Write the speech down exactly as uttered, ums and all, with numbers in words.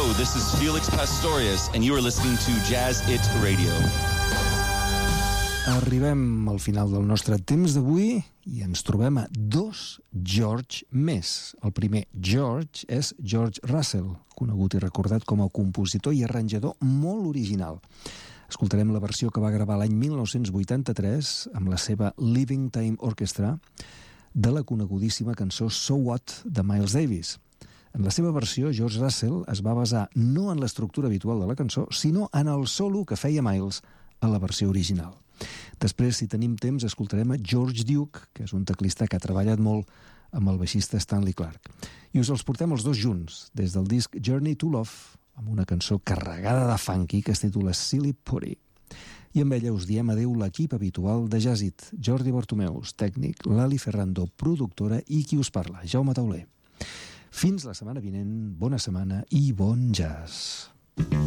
this is Felix Pastorius, and you are listening to Jazz It Radio. Arribem al final del nostre temps d'avui i ens trobem a dos George més. El primer George és George Russell, conegut i recordat com a compositor i arranjador molt original. Escoltarem la versió que va gravar l'any mil nou-cents vuitanta-tres amb la seva Living Time Orchestra de la conegudíssima cançó So What de Miles Davis. En la seva versió, George Russell es va basar no en l'estructura habitual de la cançó, sinó en el solo que feia Miles a la versió original. Després, si tenim temps, escoltarem a George Duke, que és un teclista que ha treballat molt amb el baixista Stanley Clarke. I us els portem els dos junts, des del disc Journey to Love, amb una cançó carregada de funky que es titula Silly Putty. I amb ella us diem adeu l'equip habitual de Jazz It, Jordi Bartomeus, tècnic, Lali Ferrando, productora, i qui us parla, Jaume Tauler. Fins la setmana vinent, bona setmana i bon jazz.